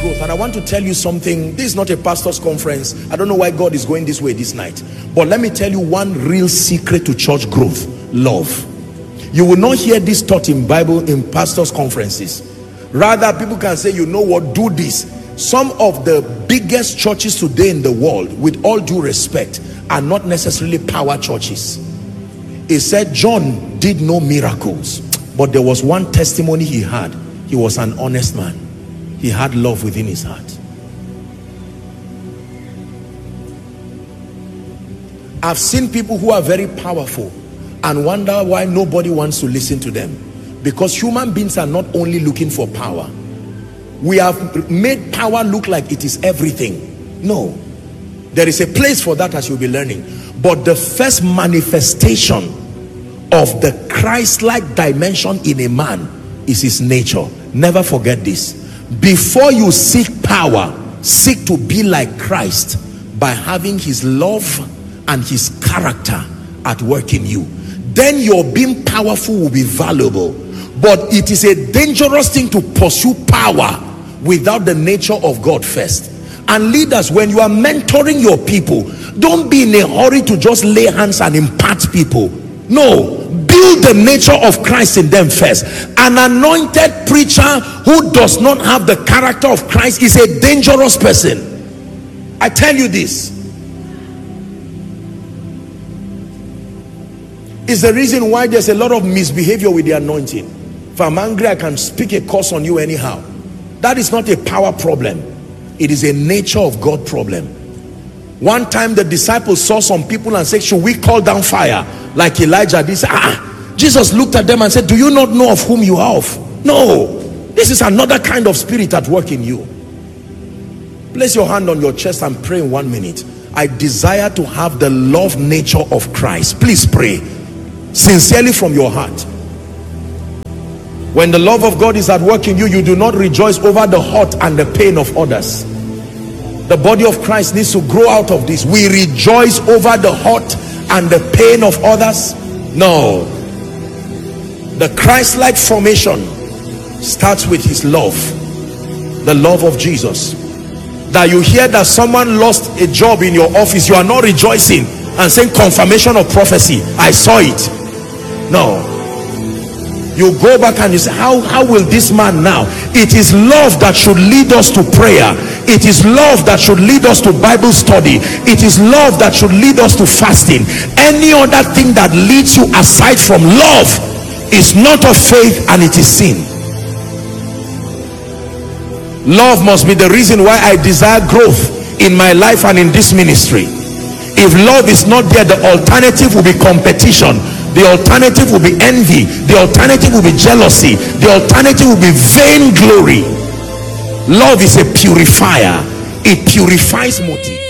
growth. And I want to tell you something. This is not a pastor's conference. I don't know why God is going this way this night, but let me tell you one real secret to church growth: love. You will not hear this taught in Bible in pastors' conferences. Rather, people can say, you know what, do this. Some of the biggest churches today in the world, with all due respect, are not necessarily power churches. It said John did no miracles, but there was one testimony he had. He was an honest man. He had love within his heart. I've seen people who are very powerful and wonder why nobody wants to listen to them. Because human beings are not only looking for power. We have made power look like it is everything. No. There is a place for that, as you'll be learning. But the first manifestation of the Christ-like dimension in a man is his nature. Never forget this. Before you seek power, seek to be like Christ by having his love and his character at work in you. Then your being powerful will be valuable. But it is a dangerous thing to pursue power without the nature of God first. And leaders, when you are mentoring your people, don't be in a hurry to just lay hands and impart people. No, build the nature of Christ in them first. An anointed preacher who does not have the character of Christ is a dangerous person. I tell you this. It's the reason why there's a lot of misbehavior with the anointing. If I'm angry, I can speak a curse on you anyhow. That is not a power problem. It is a nature of God problem. One time the disciples saw some people and said, should we call down fire like Elijah? They said, Jesus looked at them and said, do you not know of whom you are of? No, this is another kind of spirit at work in you. Place your hand on your chest and pray in 1 minute. I desire to have the love nature of Christ. Please pray sincerely from your heart. When the love of God is at work in you, you do not rejoice over the hurt and the pain of others. The body of Christ needs to grow out of this. We rejoice over the hurt and the pain of others. No. The Christ-like formation starts with his love. The love of Jesus. That you hear that someone lost a job in your office, you are not rejoicing and saying confirmation of prophecy, I saw it. No. You go back and you say, how will this man now? It is love that should lead us to prayer. It is love that should lead us to Bible study. It is love that should lead us to fasting. Any other thing that leads you aside from love is not of faith, and it is sin. Love must be the reason why I desire growth in my life and in this ministry. If love is not there, the alternative will be competition. The alternative will be envy. The alternative will be jealousy. The alternative will be vainglory. Love is a purifier. It purifies motive.